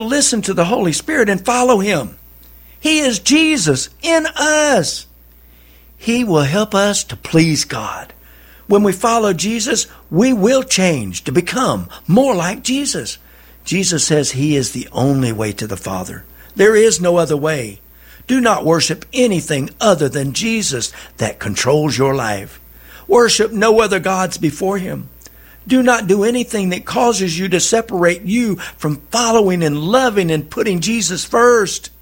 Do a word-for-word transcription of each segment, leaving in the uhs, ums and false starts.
listen to the Holy Spirit and follow him. He is Jesus in us. He will help us to please God. When we follow Jesus, we will change to become more like Jesus. Jesus says he is the only way to the Father. There is no other way. Do not worship anything other than Jesus that controls your life. Worship no other gods before him. Do not do anything that causes you to separate you from following and loving and putting Jesus first.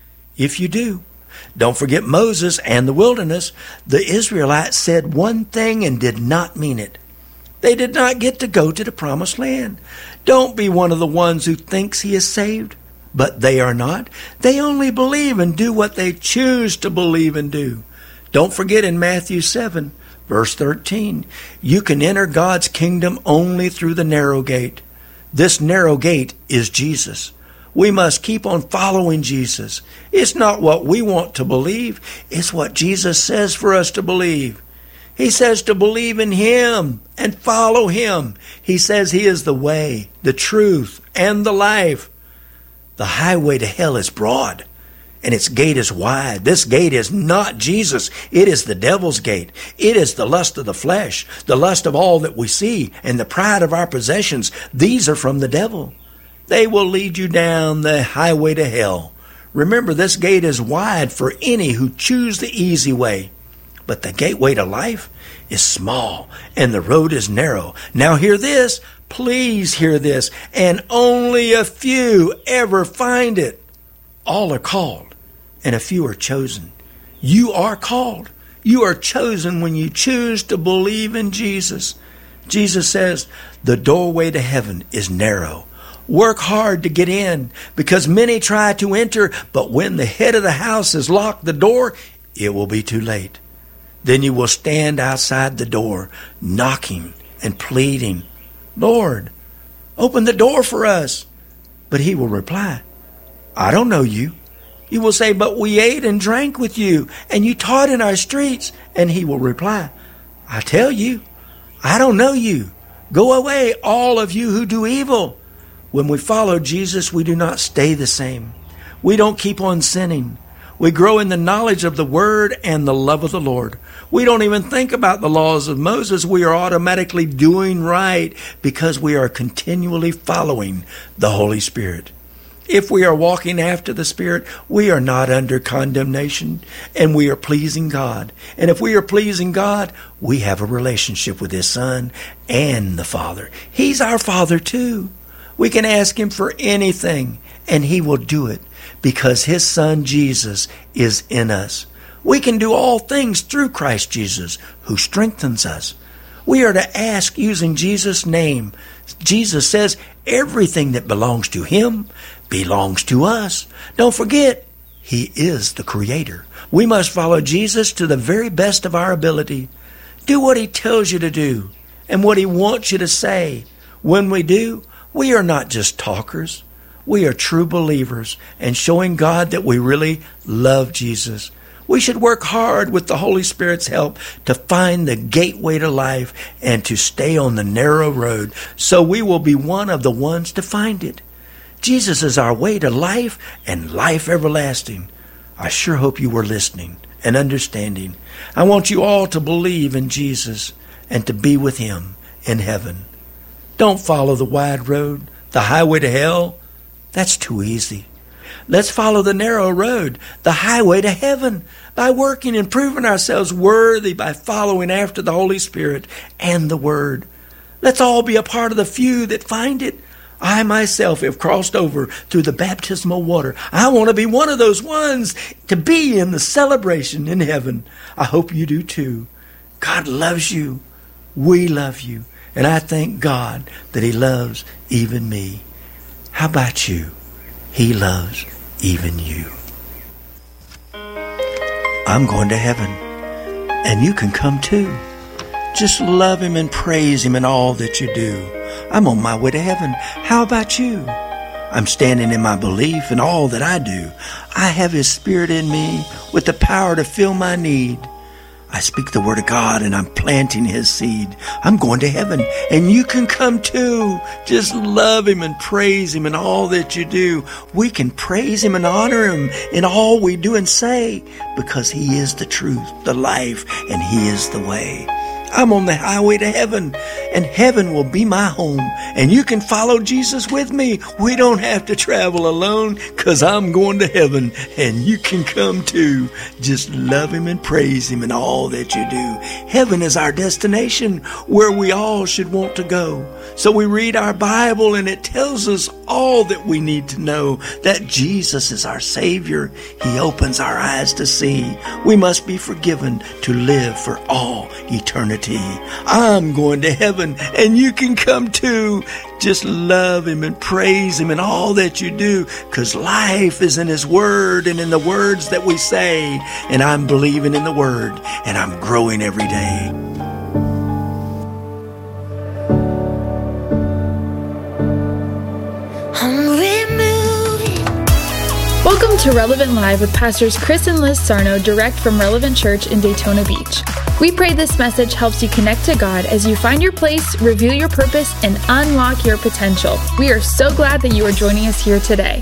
If you do, don't forget Moses and the wilderness. The Israelites said one thing and did not mean it. They did not get to go to the promised land. Don't be one of the ones who thinks he is saved, but they are not. They only believe and do what they choose to believe and do. Don't forget in Matthew seven, verse thirteen, you can enter God's kingdom only through the narrow gate. This narrow gate is Jesus. We must keep on following Jesus. It's not what we want to believe. It's what Jesus says for us to believe. He says to believe in him and follow him. He says he is the way, the truth, and the life. The highway to hell is broad, and its gate is wide. This gate is not Jesus. It is the devil's gate. It is the lust of the flesh, the lust of all that we see, and the pride of our possessions. These are from the devil. They will lead you down the highway to hell. Remember, this gate is wide for any who choose the easy way. But the gateway to life is small, and the road is narrow. Now hear this. Please hear this. And only a few ever find it. All are called, and a few are chosen. You are called. You are chosen when you choose to believe in Jesus. Jesus says, the doorway to heaven is narrow. Work hard to get in, because many try to enter, but when the head of the house has locked the door, it will be too late. Then you will stand outside the door, knocking and pleading, Lord, open the door for us. But he will reply, I don't know you. You will say, but we ate and drank with you, and you taught in our streets. And he will reply, I tell you, I don't know you. Go away, all of you who do evil. When we follow Jesus, we do not stay the same. We don't keep on sinning. We grow in the knowledge of the Word and the love of the Lord. We don't even think about the laws of Moses. We are automatically doing right because we are continually following the Holy Spirit. If we are walking after the Spirit, we are not under condemnation, and we are pleasing God. And if we are pleasing God, we have a relationship with His Son and the Father. He's our Father too. We can ask Him for anything, and He will do it because His Son Jesus is in us. We can do all things through Christ Jesus, who strengthens us. We are to ask using Jesus' name. Jesus says everything that belongs to Him belongs to us. Don't forget, He is the Creator. We must follow Jesus to the very best of our ability. Do what He tells you to do and what He wants you to say. When we do, we are not just talkers. We are true believers and showing God that we really love Jesus. We should work hard with the Holy Spirit's help to find the gateway to life and to stay on the narrow road so we will be one of the ones to find it. Jesus is our way to life and life everlasting. I sure hope you were listening and understanding. I want you all to believe in Jesus and to be with Him in heaven. Don't follow the wide road, the highway to hell. That's too easy. Let's follow the narrow road, the highway to heaven, by working and proving ourselves worthy by following after the Holy Spirit and the Word. Let's all be a part of the few that find it. I myself have crossed over through the baptismal water. I want to be one of those ones to be in the celebration in heaven. I hope you do too. God loves you. We love you. And I thank God that He loves even me. How about you? He loves even you. I'm going to heaven, and you can come too. Just love Him and praise Him in all that you do. I'm on my way to heaven. How about you? I'm standing in my belief in all that I do. I have His Spirit in me with the power to fill my need. I speak the word of God and I'm planting his seed. I'm going to heaven and you can come too. Just love him and praise him in all that you do. We can praise him and honor him in all we do and say because he is the truth, the life, and he is the way. I'm on the highway to heaven, and heaven will be my home, and you can follow Jesus with me. We don't have to travel alone because I'm going to heaven, and you can come too. Just love him and praise him in all that you do. Heaven is our destination where we all should want to go. So we read our Bible, and it tells us all that we need to know, that Jesus is our Savior. He opens our eyes to see. We must be forgiven to live for all eternity. I'm going to heaven and you can come too. Just love him and praise him in all that you do because life is in his word and in the words that we say. And I'm believing in the word and I'm growing every day. Welcome to Relevant Live with Pastors Chris and Liz Sarno, direct from Relevant Church in Daytona Beach. We pray this message helps you connect to God as you find your place, reveal your purpose, and unlock your potential. We are so glad that you are joining us here today.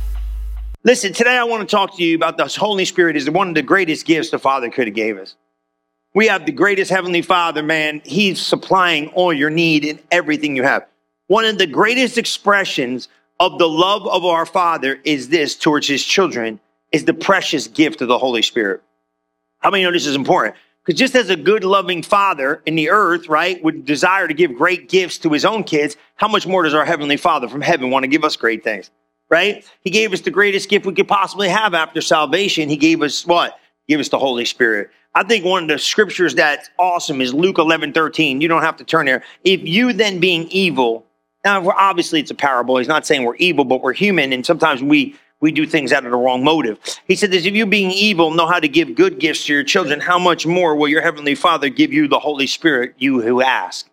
Listen, today I want to talk to you about the Holy Spirit is one of the greatest gifts the Father could have gave us. We have the greatest Heavenly Father, man. He's supplying all your need and everything you have. One of the greatest expressions of the love of our Father is this towards his children, is the precious gift of the Holy Spirit. How many know this is important? Because just as a good, loving father in the earth, right, would desire to give great gifts to his own kids, how much more does our Heavenly Father from heaven want to give us great things, right? He gave us the greatest gift we could possibly have after salvation. He gave us what? He gave us the Holy Spirit. I think one of the scriptures that's awesome is Luke eleven thirteen. You don't have to turn there. If you then being evil, now we're, obviously it's a parable. He's not saying we're evil, but we're human, and sometimes we We do things out of the wrong motive. He said this, if you being evil know how to give good gifts to your children, how much more will your Heavenly Father give you the Holy Spirit, you who ask?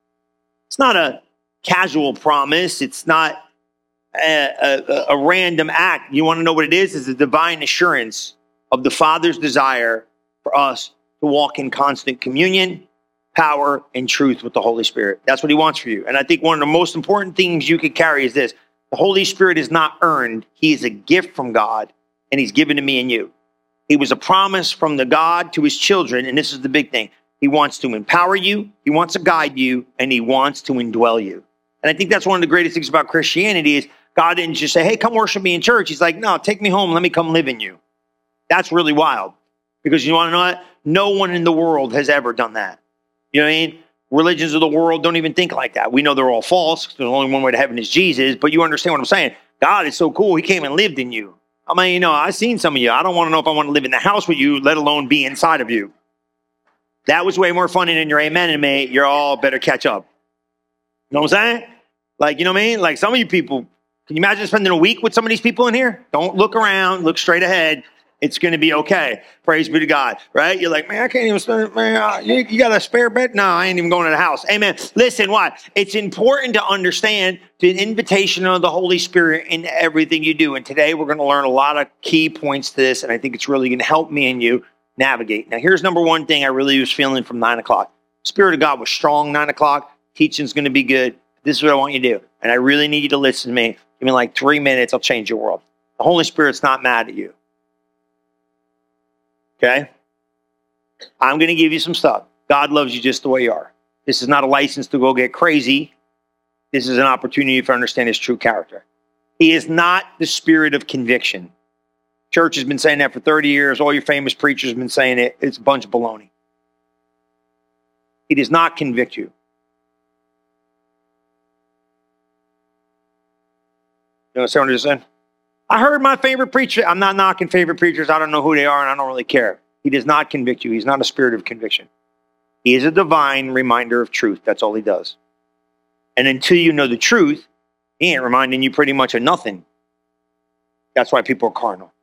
It's not a casual promise. It's not a, a, a random act. You want to know what it is? It's a divine assurance of the Father's desire for us to walk in constant communion, power, and truth with the Holy Spirit. That's what he wants for you. And I think one of the most important things you could carry is this. The Holy Spirit is not earned. He is a gift from God, and he's given to me and you. He was a promise from the God to his children, and this is the big thing. He wants to empower you, he wants to guide you, and he wants to indwell you. And I think that's one of the greatest things about Christianity is God didn't just say, hey, come worship me in church. He's like, no, take me home. Let me come live in you. That's really wild because you want to know what? No one in the world has ever done that. You know what I mean? Religions of the world don't even think like that. We know they're all false. There's only one way to heaven is Jesus. But you understand what I'm saying? God is so cool. He came and lived in you. I mean, you know, I've seen some of you. I don't want to know if I want to live in the house with you, let alone be inside of you. That was way more funny than your amen and me. You're all better catch up. You know what I'm saying? Like, you know what I mean? Like some of you people, can you imagine spending a week with some of these people in here? Don't look around. Look straight ahead. It's going to be okay. Praise be to God, right? You're like, man, I can't even spend, man, you, you got a spare bed? No, I ain't even going to the house. Amen. Listen, why? It's important to understand the invitation of the Holy Spirit in everything you do. And today we're going to learn a lot of key points to this, and I think it's really going to help me and you navigate. Now, here's number one thing I really was feeling from nine o'clock. Spirit of God was strong, nine o'clock. Teaching's going to be good. This is what I want you to do. And I really need you to listen to me. Give me like three minutes. I'll change your world. The Holy Spirit's not mad at you. Okay? I'm going to give you some stuff. God loves you just the way you are. This is not a license to go get crazy. This is an opportunity for understand his true character. He is not the spirit of conviction. Church has been saying that for thirty years. All your famous preachers have been saying it. It's a bunch of baloney. He does not convict you. You understand what I'm saying? I heard my favorite preacher. I'm not knocking favorite preachers. I don't know who they are, and I don't really care. He does not convict you. He's not a spirit of conviction. He is a divine reminder of truth. That's all he does. And until you know the truth, he ain't reminding you pretty much of nothing. That's why people are carnal.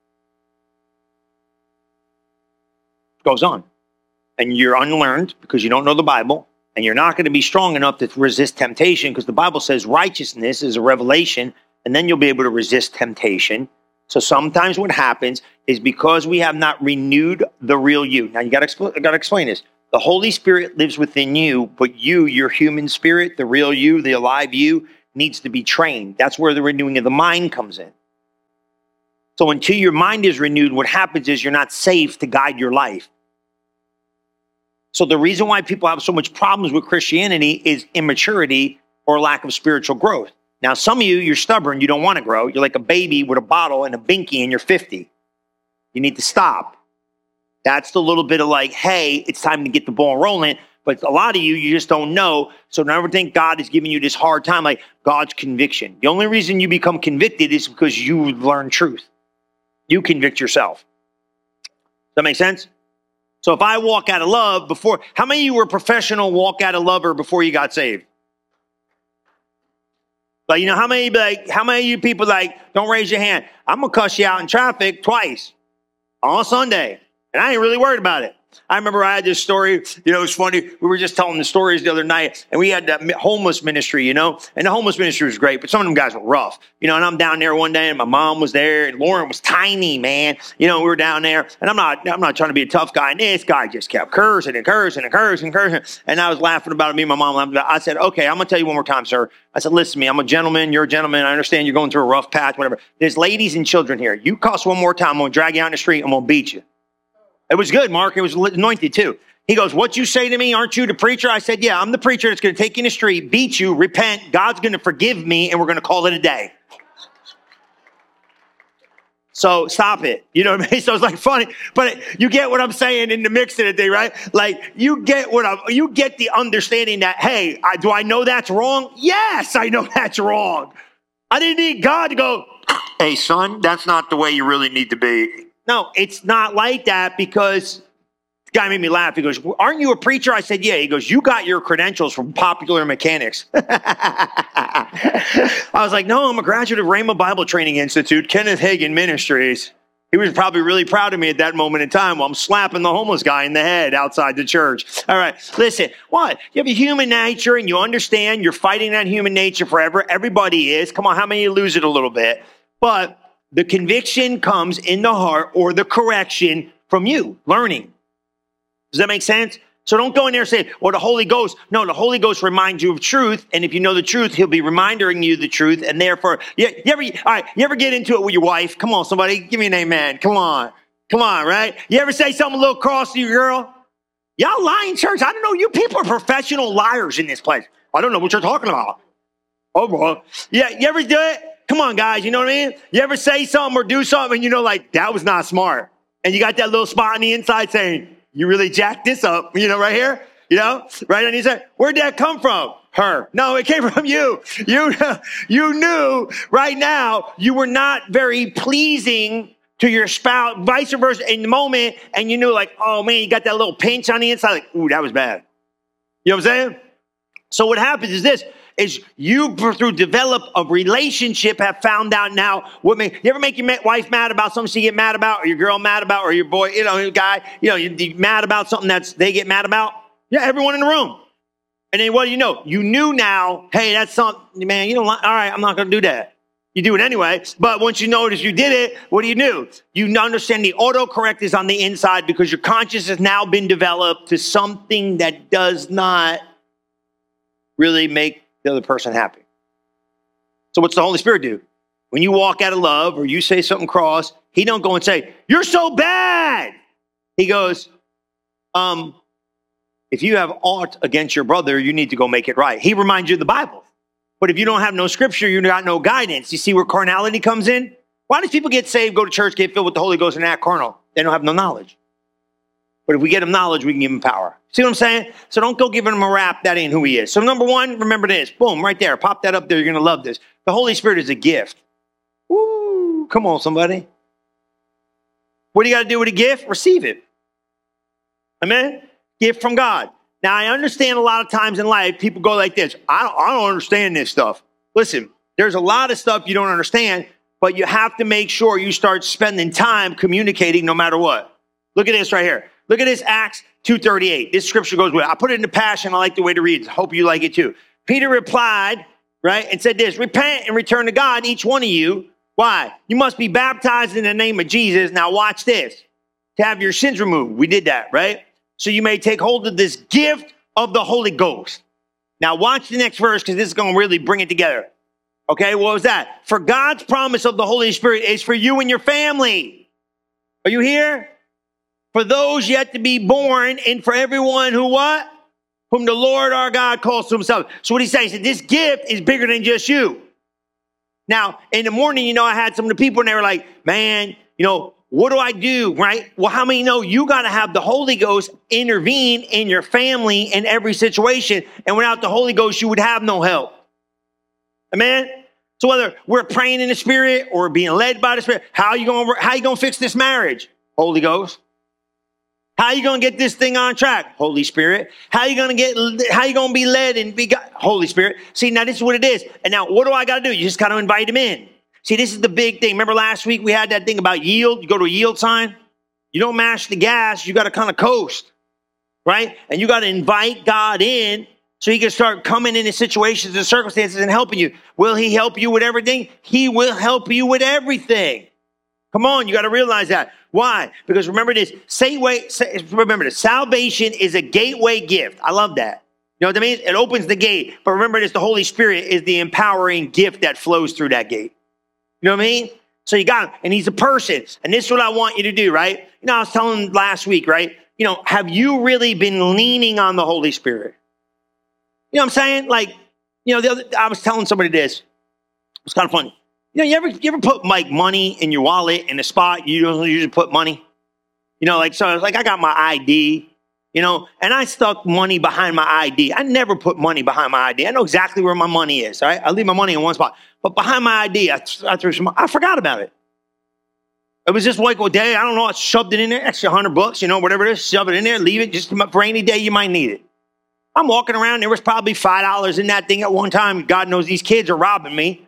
It goes on. And you're unlearned because you don't know the Bible, and you're not going to be strong enough to resist temptation because the Bible says righteousness is a revelation, and then you'll be able to resist temptation. So sometimes what happens is because we have not renewed the real you. Now you got to expl- got to explain this. The Holy Spirit lives within you, but you, your human spirit, the real you, the alive you, needs to be trained. That's where the renewing of the mind comes in. So until your mind is renewed, what happens is you're not safe to guide your life. So the reason why people have so much problems with Christianity is immaturity or lack of spiritual growth. Now, some of you, you're stubborn. You don't want to grow. You're like a baby with a bottle and a binky and you're fifty. You need to stop. That's the little bit of like, hey, it's time to get the ball rolling. But a lot of you, you just don't know. So never think God is giving you this hard time, like God's conviction. The only reason you become convicted is because you learn truth. You convict yourself. Does that make sense? So if I walk out of love before, how many of you were professional walk out of lover before you got saved? Like, you know, how many, like, how many of you people, like, don't raise your hand? I'm going to cuss you out in traffic twice on Sunday. And I ain't really worried about it. I remember I had this story, you know, it was funny. We were just telling the stories the other night, and we had that homeless ministry, you know, and the homeless ministry was great, but some of them guys were rough, you know, and I'm down there one day, and my mom was there, and Lauren was tiny, man. You know, we were down there, and I'm not, I'm not trying to be a tough guy, and this guy just kept cursing and cursing and cursing and cursing, and I was laughing about it. Me and my mom laughed about it. I said, okay, I'm going to tell you one more time, sir. I said, listen to me, I'm a gentleman, you're a gentleman, I understand you're going through a rough patch, whatever. There's ladies and children here. You cuss one more time, I'm going to drag you out in the street, I'm going to beat you. It was good, Mark. It was anointed too. He goes, what you say to me, aren't you the preacher? I said, yeah, I'm the preacher that's going to take you in the street, beat you, repent. God's going to forgive me, and we're going to call it a day. So stop it. You know what I mean? So it's like funny, but you get what I'm saying in the mix of the day, right? Like you get what I'm, you get the understanding that, hey, I, do I know that's wrong? Yes, I know that's wrong. I didn't need God to go, hey, son, that's not the way you really need to be. No, it's not like that because the guy made me laugh. He goes, aren't you a preacher? I said, yeah. He goes, you got your credentials from Popular Mechanics. I was like, no, I'm a graduate of Rhema Bible Training Institute, Kenneth Hagin Ministries. He was probably really proud of me at that moment in time while I'm slapping the homeless guy in the head outside the church. All right, listen, what? You have a human nature and you understand you're fighting that human nature forever. Everybody is. Come on, how many of you lose it a little bit? But the conviction comes in the heart or the correction from you, learning. Does that make sense? So don't go in there and say, well, the Holy Ghost. No, the Holy Ghost reminds you of truth. And if you know the truth, he'll be reminding you the truth. And therefore, you, you ever, all right, you ever get into it with your wife? Come on, somebody, give me an amen. Come on. Come on, right? You ever say something a little cross to your girl? Y'all lie in church. I don't know. You people are professional liars in this place. I don't know what you're talking about. Oh, boy. Yeah, you ever do it? Come on, guys, you know what I mean? You ever say something or do something and you know, like, that was not smart. And you got that little spot on the inside saying, you really jacked this up, you know, right here, you know, right on the inside. Where'd that come from? Her. No, it came from you. You, you knew right now you were not very pleasing to your spouse, vice versa in the moment. And you knew like, oh man, you got that little pinch on the inside. Like, ooh, that was bad. You know what I'm saying? So what happens is this. Is you, through develop a relationship, have found out now what may, you ever make your wife mad about something she get mad about, or your girl mad about, or your boy, you know, your guy, you know, you, you mad about something that's they get mad about? Yeah, everyone in the room. And then what do you know? You knew now, hey, that's something, man, you don't like, all right, I'm not going to do that. You do it anyway. But once you notice you did it, what do you do? You understand the autocorrect is on the inside because your conscience has now been developed to something that does not really make the other person happy. So what's the Holy Spirit do? When you walk out of love or you say something cross, he don't go and say, you're so bad. He goes, um, if you have aught against your brother, you need to go make it right. He reminds you of the Bible. But if you don't have no scripture, you got no guidance. You see where carnality comes in? Why do people get saved, go to church, get filled with the Holy Ghost and act carnal? They don't have no knowledge. But if we get him knowledge, we can give him power. See what I'm saying? So don't go giving him a rap. That ain't who he is. So number one, remember this. Boom, right there. Pop that up there. You're going to love this. The Holy Spirit is a gift. Woo, come on, somebody. What do you got to do with a gift? Receive it. Amen? Gift from God. Now, I understand a lot of times in life, people go like this. I don't, I don't understand this stuff. Listen, there's a lot of stuff you don't understand, but you have to make sure you start spending time communicating no matter what. Look at this right here. Look at this, Acts two thirty-eight. This scripture goes with it. I put it in the Passion. I like the way to read it. Hope you like it too. Peter replied, right, and said this, repent and return to God, each one of you, Why? You must be baptized in the name of Jesus. Now watch this. To have your sins removed. We did that, right? So you may take hold of this gift of the Holy Ghost. Now watch the next verse because this is going to really bring it together. Okay, what was that? For God's promise of the Holy Spirit is for you and your family. Are you here? For those yet to be born and for everyone who what? Whom the Lord our God calls to himself. So what he's saying is that this gift is bigger than just you. Now, in the morning, you know, I had some of the people and they were like, man, you know, what do I do, right? Well, how many know you got to have the Holy Ghost intervene in your family in every situation? And without the Holy Ghost, you would have no help. Amen? So whether we're praying in the Spirit or being led by the Spirit, how are you going to, how you going to fix this marriage? Holy Ghost. How are you going to get this thing on track? Holy Spirit. How are you going to get, how are you going to be led and be God? Holy Spirit. See, now this is what it is. And now what do I got to do? You just got to invite him in. See, this is the big thing. Remember last week we had that thing about yield? You go to a yield sign. You don't mash the gas. You got to kind of coast, right? And you got to invite God in so he can start coming into situations and circumstances and helping you. Will he help you with everything? He will help you with everything. Come on, you got to realize that. Why? Because remember this, say, wait, say, remember this, salvation is a gateway gift. I love that. You know what I mean? It opens the gate. But remember this, the Holy Spirit is the empowering gift that flows through that gate. You know what I mean? So you got him, and he's a person. And this is what I want you to do, right? You know, I was telling last week, right? You know, have you really been leaning on the Holy Spirit? You know what I'm saying? Like, you know, the other, I was telling somebody this. It's kind of funny. You know, you ever, you ever put like money in your wallet in a spot you don't usually put money? You know, like, so I was like, I got my I D, you know, and I stuck money behind my I D. I never put money behind my I D. I know exactly where my money is, all right? I leave my money in one spot. But behind my I D, I, I threw some, I forgot about it. It was just like a day, I don't know, I shoved it in there, extra hundred bucks, you know, whatever it is, shove it in there, leave it just for any day you might need it. I'm walking around, there was probably five dollars in that thing at one time. God knows these kids are robbing me.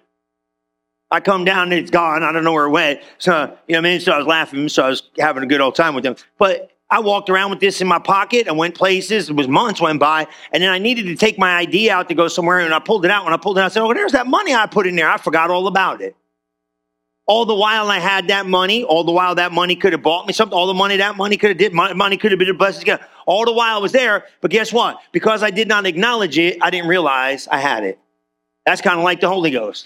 I come down and it's gone. I don't know where it went. So, you know what I mean? So I was laughing. So I was having a good old time with them. But I walked around with this in my pocket. I went places. It was months went by. And then I needed to take my I D out to go somewhere. And I pulled it out. When I pulled it out, I said, oh, there's that money I put in there. I forgot all about it. All the while I had that money. All the while that money could have bought me something. All the money that money could have did. Money could have been a blessing. All the while it was there. But guess what? Because I did not acknowledge it, I didn't realize I had it. That's kind of like the Holy Ghost.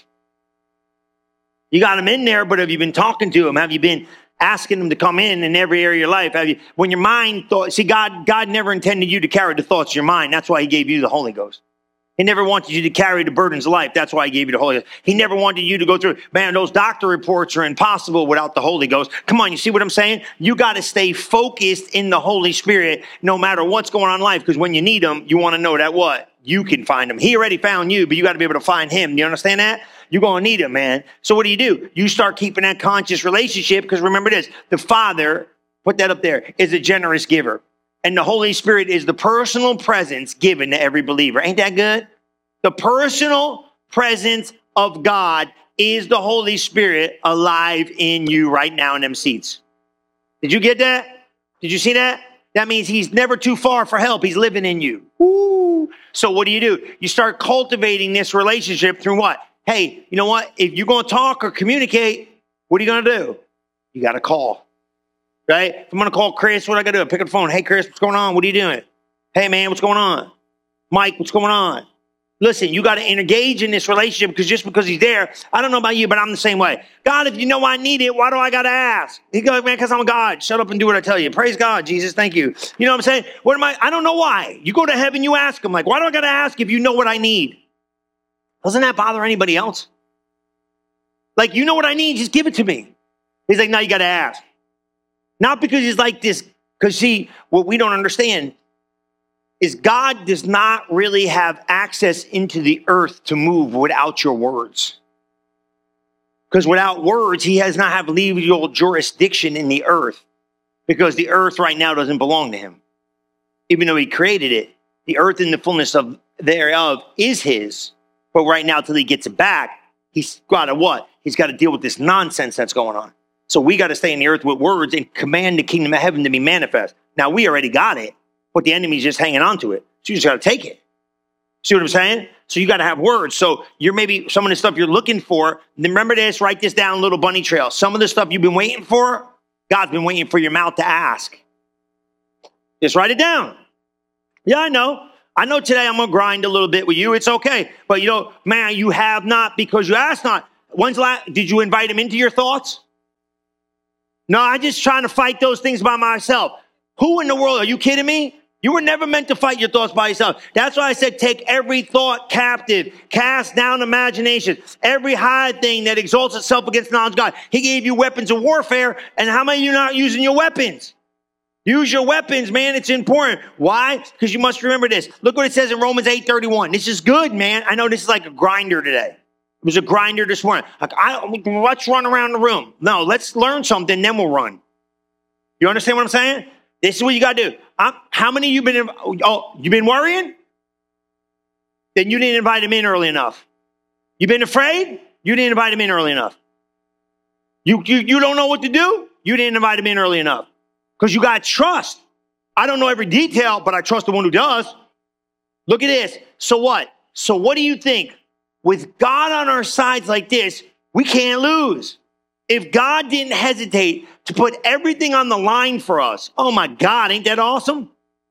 You got him in there, but have you been talking to him? Have you been asking him to come in in every area of your life? Have you, when your mind thought, see, God, God never intended you to carry the thoughts of your mind. That's why he gave you the Holy Ghost. He never wanted you to carry the burdens of life. That's why he gave you the Holy Ghost. He never wanted you to go through, man, those doctor reports are impossible without the Holy Ghost. Come on, you see what I'm saying? You got to stay focused in the Holy Spirit no matter what's going on in life, because when you need him, you want to know that what? You can find him. He already found you, but you got to be able to find him. You understand that? You're going to need him, man. So what do you do? You start keeping that conscious relationship, because remember this, the Father, put that up there, is a generous giver. And the Holy Spirit is the personal presence given to every believer. Ain't that good? The personal presence of God is the Holy Spirit alive in you right now in them seats. Did you get that? Did you see that? That means he's never too far for help. He's living in you. Woo. So what do you do? You start cultivating this relationship through what? Hey, you know what? If you're going to talk or communicate, what are you going to do? You got to call, right? If I'm going to call Chris, what do I got to do? Pick up the phone. Hey, Chris, what's going on? What are you doing? Hey, man, what's going on? Mike, what's going on? Listen, you got to engage in this relationship, because just because he's there, I don't know about you, but I'm the same way. God, if you know I need it, why do I got to ask? He goes, man, because I'm a God. Shut up and do what I tell you. Praise God, Jesus. Thank you. You know what I'm saying? What am I? I don't know why. You go to heaven, you ask him. Like, why do I got to ask if you know what I need? Doesn't that bother anybody else? Like, you know what I need? Just give it to me. He's like, no, you got to ask. Not because he's like this, because see, what we don't understand is God does not really have access into the earth to move without your words. Because without words, he does not have legal jurisdiction in the earth, because the earth right now doesn't belong to him. Even though he created it, the earth in the fullness of thereof is his. But right now, till he gets it back, he's got to what? He's got to deal with this nonsense that's going on. So we got to stay in the earth with words and command the kingdom of heaven to be manifest. Now, we already got it, but the enemy's just hanging on to it. So you just got to take it. See what I'm saying? So you got to have words. So you're maybe some of the stuff you're looking for. Then remember this, write this down, little bunny trail. Some of the stuff you've been waiting for, God's been waiting for your mouth to ask. Just write it down. Yeah, I know. I know today I'm going to grind a little bit with you. It's okay. But you know, man, you have not because you asked not. When's the last, did you invite him into your thoughts? No, I'm just trying to fight those things by myself. Who in the world? Are you kidding me? You were never meant to fight your thoughts by yourself. That's why I said take every thought captive, cast down imagination, every high thing that exalts itself against the knowledge of God. He gave you weapons of warfare, and how many of you are not using your weapons? Use your weapons, man. It's important. Why? Because you must remember this. Look what it says in Romans eight thirty-one. This is good, man. I know this is like a grinder today. It was a grinder this morning. Like, I, let's run around the room. No, let's learn something, then we'll run. You understand what I'm saying? This is what you got to do. I'm, how many of you been, oh, you been worrying? Then you didn't invite him in early enough. You been afraid? You didn't invite him in early enough. You, you, you don't know what to do? You didn't invite him in early enough. Because you got to trust. I don't know every detail, but I trust the one who does. Look at this. So what? So what do you think? With God on our sides like this, we can't lose. If God didn't hesitate to put everything on the line for us, oh my God, ain't that awesome?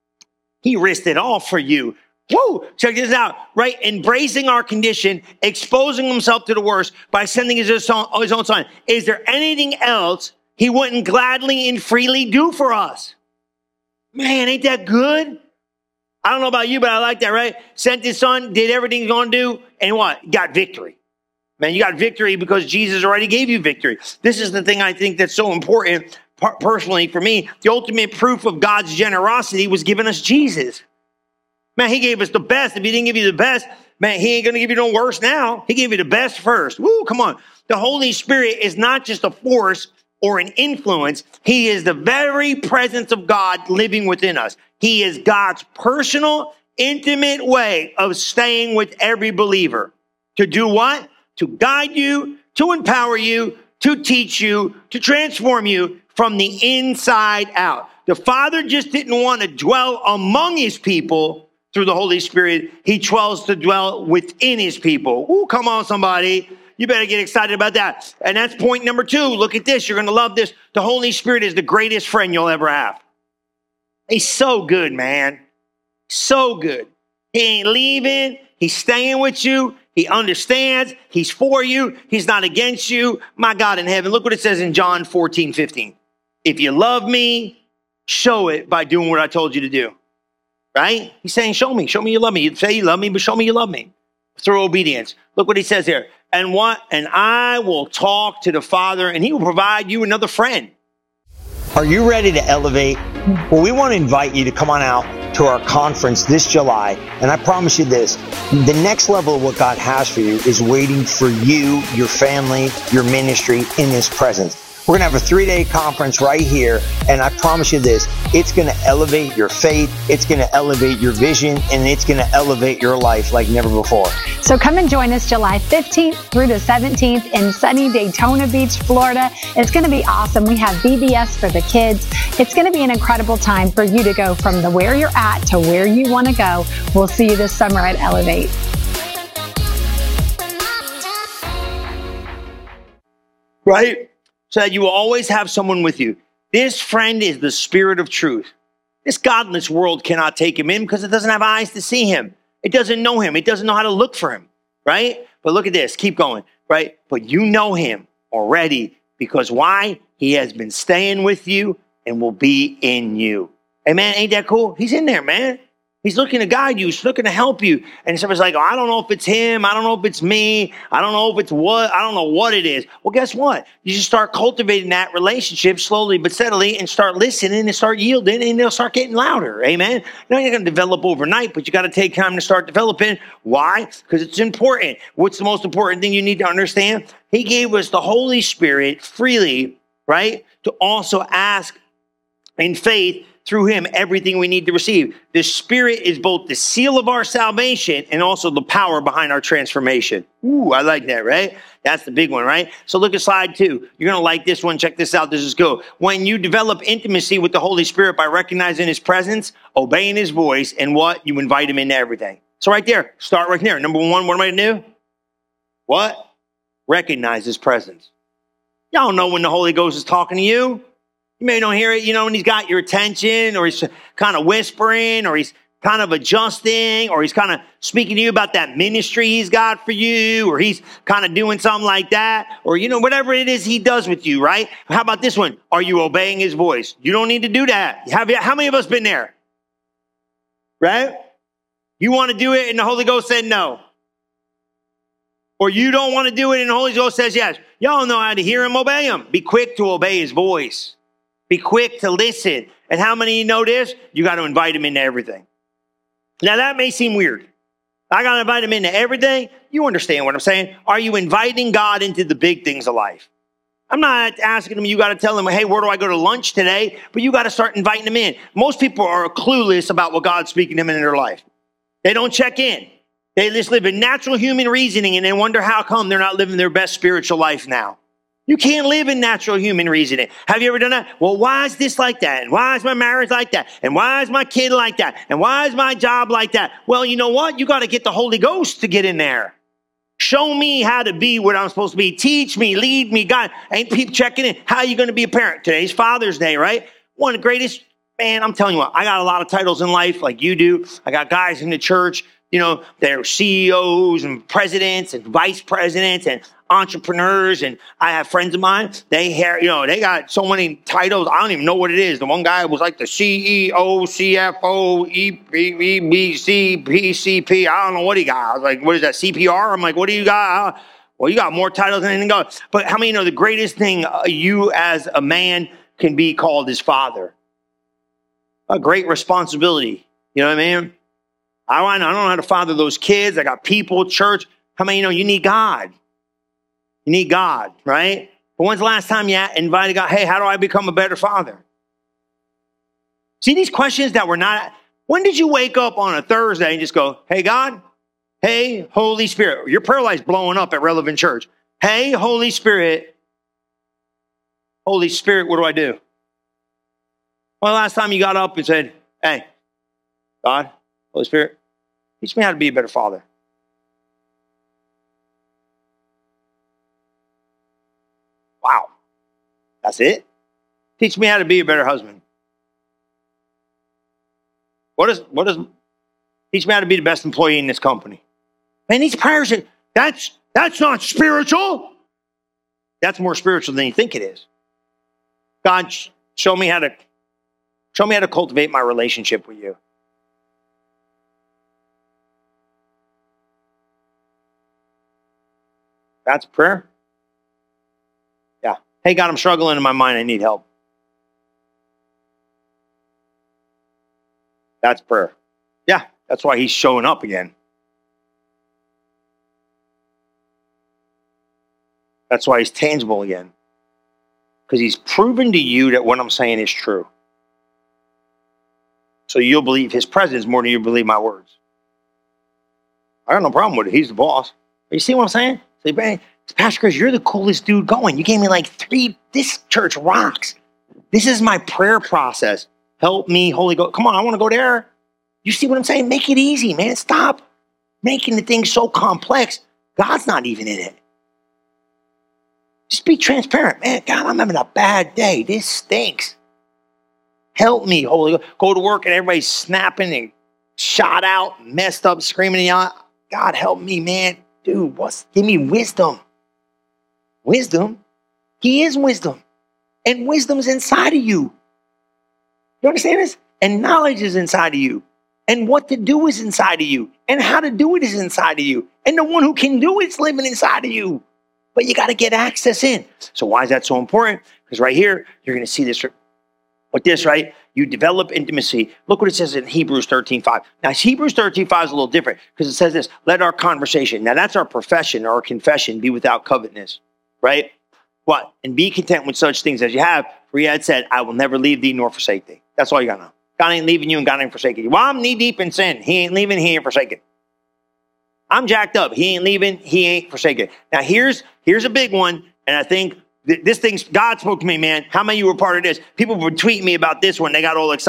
He risked it all for you. Woo! Check this out, right? Embracing our condition, exposing himself to the worst by sending his own, his own son. Is there anything else he wouldn't gladly and freely do for us? Man, ain't that good? I don't know about you, but I like that, right? Sent his son, did everything he's going to do, and what? Got victory. Man, you got victory because Jesus already gave you victory. This is the thing I think that's so important personally for me. The ultimate proof of God's generosity was giving us Jesus. Man, he gave us the best. If he didn't give you the best, man, he ain't going to give you no worse now. He gave you the best first. Woo, come on. The Holy Spirit is not just a force or an influence. He is the very presence of God living within us. He is God's personal, intimate way of staying with every believer. To do what? To guide you, to empower you, to teach you, to transform you from the inside out. The Father just didn't want to dwell among his people through the Holy Spirit. He chose to dwell within his people. Ooh, come on, somebody. You better get excited about that. And that's point number two. Look at this. You're going to love this. The Holy Spirit is the greatest friend you'll ever have. He's so good, man. So good. He ain't leaving. He's staying with you. He understands. He's for you. He's not against you. My God in heaven. Look what it says in John fourteen fifteen. If you love me, show it by doing what I told you to do. Right? He's saying, show me. Show me you love me. You say you love me, but show me you love me. Through obedience. Look what he says here. And what? And I will talk to the Father, and he will provide you another friend. Are you ready to elevate? Well, we want to invite you to come on out to our conference this July. And I promise you this, the next level of what God has for you is waiting for you, your family, your ministry in his presence. We're going to have a three-day conference right here, and I promise you this, it's going to elevate your faith, it's going to elevate your vision, and it's going to elevate your life like never before. So come and join us July fifteenth through the seventeenth in sunny Daytona Beach, Florida. It's going to be awesome. We have V B S for the kids. It's going to be an incredible time for you to go from the where you're at to where you want to go. We'll see you this summer at Elevate. Right? So that you will always have someone with you. This friend is the Spirit of truth. This godless world cannot take him in because it doesn't have eyes to see him. It doesn't know him. It doesn't know how to look for him, right? But look at this. Keep going, right? But you know him already because why? He has been staying with you and will be in you. Hey, man, ain't that cool? He's in there, man. He's looking to guide you. He's looking to help you. And somebody's like, oh, I don't know if it's him. I don't know if it's me. I don't know if it's what. I don't know what it is. Well, guess what? You just start cultivating that relationship slowly but steadily and start listening and start yielding, and they'll start getting louder. Amen? Now, you're going to develop overnight, but you got to take time to start developing. Why? Because it's important. What's the most important thing you need to understand? He gave us the Holy Spirit freely, right, to also ask in faith through him everything we need to receive. The Spirit is both the seal of our salvation and also the power behind our transformation. Ooh, I like that, right? That's the big one, right? So look at slide two. You're going to like this one. Check this out. This is cool. When you develop intimacy with the Holy Spirit by recognizing his presence, obeying his voice, and what? You invite him into everything. So right there, start right there. Number one, what am I going to do? What? Recognize his presence. Y'all know when the Holy Ghost is talking to you. You may not hear it, you know, when he's got your attention, or he's kind of whispering, or he's kind of adjusting, or he's kind of speaking to you about that ministry he's got for you, or he's kind of doing something like that, or, you know, whatever it is he does with you, right? How about this one? Are you obeying his voice? You don't need to do that. Have you, how many of us been there? Right? You want to do it and the Holy Ghost said no. Or you don't want to do it and the Holy Ghost says yes. Y'all know how to hear him, obey him. Be quick to obey his voice. Be quick to listen. And how many of you know this? You got to invite him into everything. Now that may seem weird. I got to invite him into everything. You understand what I'm saying? Are you inviting God into the big things of life? I'm not asking him, you got to tell him, hey, where do I go to lunch today? But you got to start inviting him in. Most people are clueless about what God's speaking to them in their life. They don't check in. They just live in natural human reasoning and they wonder how come they're not living their best spiritual life now. You can't live in natural human reasoning. Have you ever done that? Well, why is this like that? And why is my marriage like that? And why is my kid like that? And why is my job like that? Well, you know what? You got to get the Holy Ghost to get in there. Show me how to be what I'm supposed to be. Teach me, lead me, God. Ain't people checking in? How are you going to be a parent? Today's Father's Day, right? One of the greatest, man, I'm telling you what, I got a lot of titles in life like you do. I got guys in the church, you know, they're C E Os and presidents and vice presidents and entrepreneurs. And I have friends of mine, they have, you know, they got so many titles. I don't even know what it is. The one guy was like the C E O, C F O, E P B C, P C P. I don't know what he got. I was like, what is that, C P R? I'm like, what do you got? Well, you got more titles than anything else. But how many know the greatest thing uh, you as a man can be called is father? A great responsibility. You know what I mean? I don't know how to father those kids. I got people, church. How many know you need God? You need God, right? But when's the last time you invited God? Hey, how do I become a better father? See these questions that we're not. When did you wake up on a Thursday and just go, hey, God, hey, Holy Spirit? Your prayer life's blowing up at Relevant Church. Hey, Holy Spirit. Holy Spirit, what do I do? When the last time you got up and said, hey, God, Holy Spirit, teach me how to be a better father. Wow. That's it? Teach me how to be a better husband. What is, what is, teach me how to be the best employee in this company. Man, these prayers, are, that's, that's not spiritual. That's more spiritual than you think it is. God, show me how to, show me how to cultivate my relationship with you. That's prayer. Yeah. Hey, God, I'm struggling in my mind. I need help. That's prayer. Yeah. That's why he's showing up again. That's why he's tangible again. Because he's proven to you that what I'm saying is true. So you'll believe his presence more than you believe my words. I got no problem with it. He's the boss. You see what I'm saying? Say, man, Pastor Chris, you're the coolest dude going. You gave me like three. This church rocks. This is my prayer process. Help me, Holy Ghost. Come on, I want to go there. You see what I'm saying? Make it easy, man. Stop making the thing so complex. God's not even in it. Just be transparent. Man, God, I'm having a bad day. This stinks. Help me, Holy Ghost. Go to work and everybody's snapping and shot out, messed up, screaming and yelling. God, help me, man. Dude, what's, give me wisdom. Wisdom? He is wisdom. And wisdom's inside of you. You understand this? And knowledge is inside of you. And what to do is inside of you. And how to do it is inside of you. And the one who can do it's living inside of you. But you got to get access in. So why is that so important? Because right here, you're going to see this with this, right? You develop intimacy. Look what it says in Hebrews thirteen five. Now, Hebrews thirteen five is a little different because it says this, let our conversation, now that's our profession or our confession, be without covetousness, right? What? And be content with such things as you have. For he had said, I will never leave thee nor forsake thee. That's all you got to know. God ain't leaving you and God ain't forsaking you. Well, I'm knee deep in sin. He ain't leaving, he ain't forsaken. I'm jacked up. He ain't leaving, he ain't forsaken. Now, here's, here's a big one, and I think This thing, God spoke to me, man. How many of you were part of this? People would tweet me about this one. They got all excited.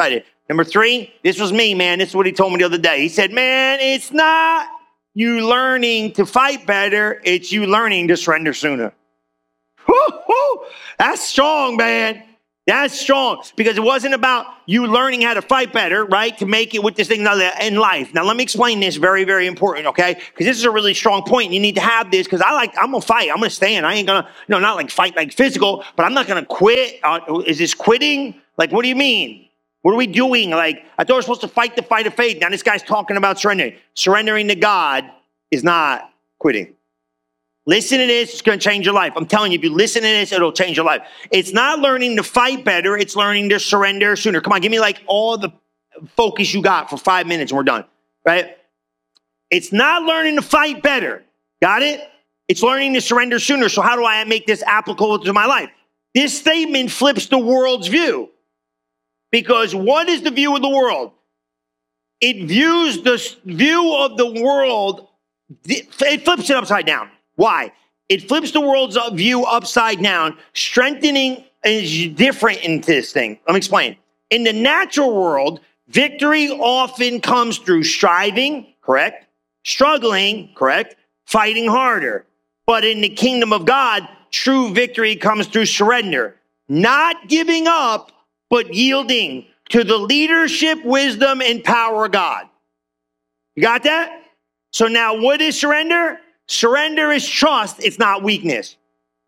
Number three, this was me, man. This is what he told me the other day. He said, man, it's not you learning to fight better. It's you learning to surrender sooner. Woo-hoo! That's strong, man. That's strong, because it wasn't about you learning how to fight better, right, to make it with this thing in life. Now, let me explain this. Very, very important, okay? Because this is a really strong point. You need to have this, because I like, I'm going to fight. I'm going to stand. I ain't going to, you know, not like fight like physical, but I'm not going to quit. Uh, is this quitting? Like, what do you mean? What are we doing? Like, I thought we were supposed to fight the fight of faith. Now, this guy's talking about surrendering. Surrendering to God is not quitting. Listen to this. It's going to change your life. I'm telling you, if you listen to this, it'll change your life. It's not learning to fight better. It's learning to surrender sooner. Come on, give me like all the focus you got for five minutes and we're done, right? It's not learning to fight better. Got it? It's learning to surrender sooner. So how do I make this applicable to my life? This statement flips the world's view. Because what is the view of the world? It views the view of the world, it flips it upside down. Why? It flips the world's view upside down. Strengthening is different in this thing. Let me explain. In the natural world, victory often comes through striving, correct? Struggling, correct? Fighting harder. But in the kingdom of God, true victory comes through surrender. Not giving up, but yielding to the leadership, wisdom, and power of God. You got that? So now what is surrender? Surrender is trust. It's not weakness.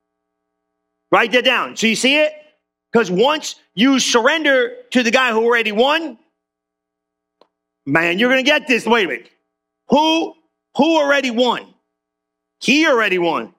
Write that down. So you see it? Because once you surrender to the guy who already won, man, you're going to get this. Wait a minute. Who, who already won? He already won.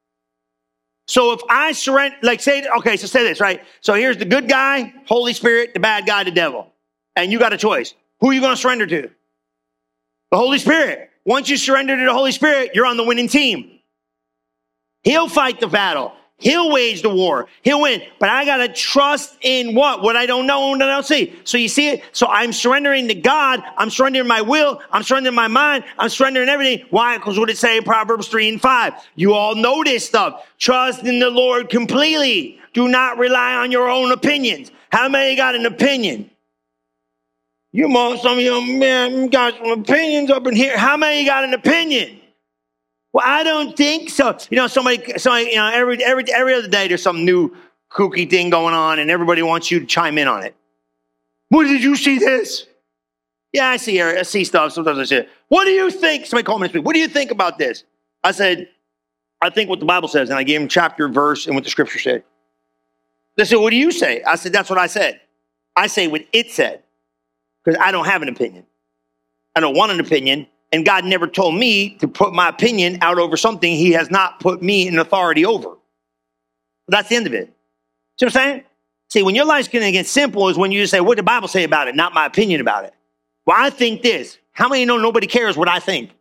So if I surrender, like say, okay, so say this, right? So here's the good guy, Holy Spirit, the bad guy, the devil. And you got a choice. Who are you going to surrender to? The Holy Spirit. Once you surrender to the Holy Spirit, you're on the winning team. He'll fight the battle. He'll wage the war. He'll win. But I got to trust in what? What I don't know and what I don't see. So you see it? So I'm surrendering to God. I'm surrendering my will. I'm surrendering my mind. I'm surrendering everything. Why? Because what it say in Proverbs three and five? You all know this stuff. Trust in the Lord completely. Do not rely on your own opinions. How many got an opinion? You most some of you man got some opinions up in here. How many got an opinion? Well, I don't think so. You know, somebody, somebody, you know, every every every other day there's some new kooky thing going on, and everybody wants you to chime in on it. What did you see this? Yeah, I see. I see stuff. Sometimes I see it. What do you think? Somebody called me and said, "What do you think about this?" I said, "I think what the Bible says," and I gave him chapter, verse, and what the Scripture said. They said, "What do you say?" I said, "That's what I said. I say what it said." Because I don't have an opinion. I don't want an opinion. And God never told me to put my opinion out over something he has not put me in authority over. That's the end of it. See what I'm saying? See, when your life's going to get simple is when you just say, what did the Bible say about it? Not my opinion about it. Well, I think this. How many know nobody cares what I think?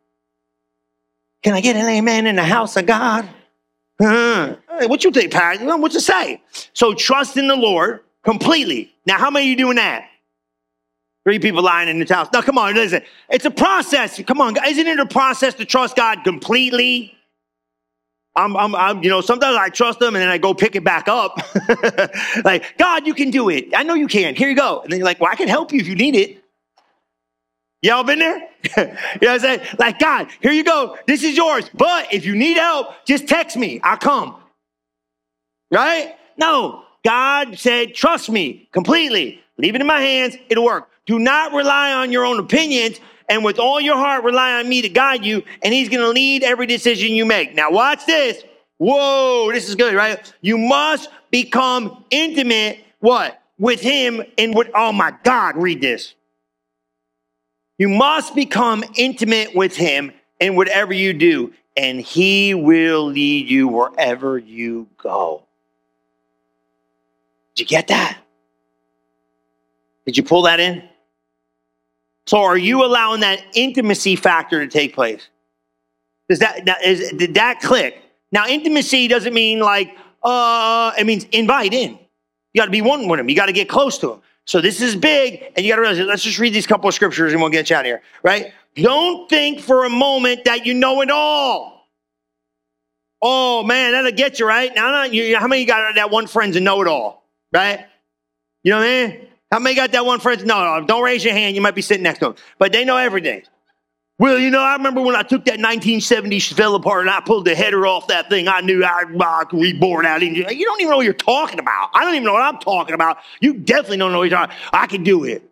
Can I get an amen in the house of God? Uh, hey, what you think, Pat? What you say? So trust in the Lord completely. Now, how many of you doing that? Three people lying in this house. Now, come on, listen. It's a process. Come on, isn't it a process to trust God completely? I'm, I'm, I'm, you know, sometimes I trust him and then I go pick it back up. Like, God, you can do it. I know you can. Here you go. And then you're like, well, I can help you if you need it. Y'all been there? You know what I'm saying? Like, God, here you go. This is yours. But if you need help, just text me. I'll come. Right? No. God said, trust me completely. Leave it in my hands. It'll work. Do not rely on your own opinions, and with all your heart, rely on me to guide you, and he's going to lead every decision you make. Now, watch this. Whoa, this is good, right? You must become intimate, what? With him and with, oh my God, read this. You must become intimate with him in whatever you do, and he will lead you wherever you go. Did you get that? Did you pull that in? So are you allowing that intimacy factor to take place? Does that, that is, did that click? Now, intimacy doesn't mean like, uh, it means invite in. You got to be one with him. You got to get close to him. So this is big, and you got to realize it. Let's just read these couple of scriptures and we'll get you out of here, right? Don't think for a moment that you know it all. Oh, man, that'll get you, right? Now, you, how many of you got that one friend's a know-it-all, right? You know what I mean? How many got that one friend? No, no, don't raise your hand. You might be sitting next to them. But they know everything. Well, you know, I remember when I took that nineteen seventy Chevelle apart and I pulled the header off that thing. I knew I, I could reborn out. You don't even know what you're talking about. I don't even know what I'm talking about. You definitely don't know what you're talking about. I can do it.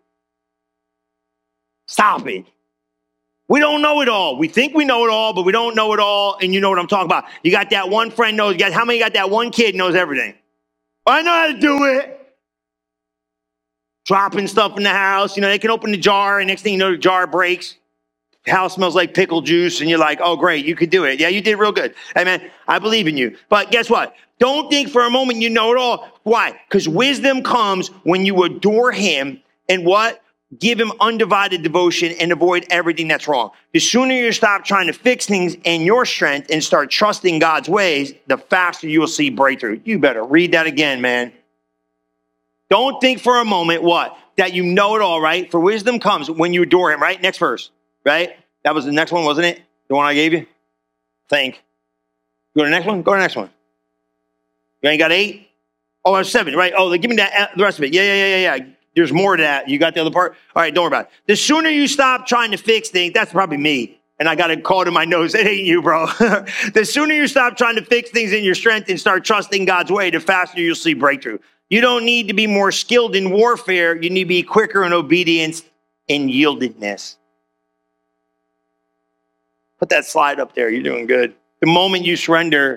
Stop it. We don't know it all. We think we know it all, but we don't know it all. And you know what I'm talking about. You got that one friend knows. You got, how many got that one kid knows everything? I know how to do it. Dropping stuff in the house. You know, they can open the jar and next thing you know, the jar breaks. The house smells like pickle juice and you're like, oh, great, you could do it. Yeah, you did real good. Hey, man, I believe in you. But guess what? Don't think for a moment you know it all. Why? Because wisdom comes when you adore him and what? Give him undivided devotion and avoid everything that's wrong. The sooner you stop trying to fix things in your strength and start trusting God's ways, the faster you will see breakthrough. You better read that again, man. Don't think for a moment what? That you know it all, right? For wisdom comes when you adore him, right? Next verse, right? That was the next one, wasn't it? The one I gave you? Think. Go to the next one? Go to the next one. You ain't got eight? Oh, that's seven, right? Oh, give me that, the rest of it. Yeah, yeah, yeah, yeah, yeah. There's more to that. You got the other part? All right, don't worry about it. The sooner you stop trying to fix things, that's probably me. And I got a call to my nose. It ain't you, bro. The sooner you stop trying to fix things in your strength and start trusting God's way, the faster you'll see breakthrough. You don't need to be more skilled in warfare. You need to be quicker in obedience and yieldedness. Put that slide up there. You're doing good. The moment you surrender